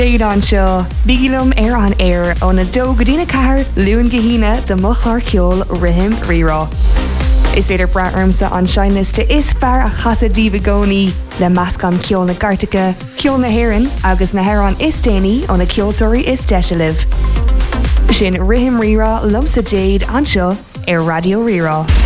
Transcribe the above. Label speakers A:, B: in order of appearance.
A: Éad an seo, bígilum an air ó na dó go dtína cahar luúin gahíine de mochlar ceol rithim rirá. Is féidir braarmsa an seiniste is fear a chasad díomh gcónaí le measc an ceol na Gartacha, ceol na Héireann agus na Héireann is déanaí ó na ceoltóirí is deisialah. Sin rithim rirá lumsa Jade an seo ar Radio Rirá.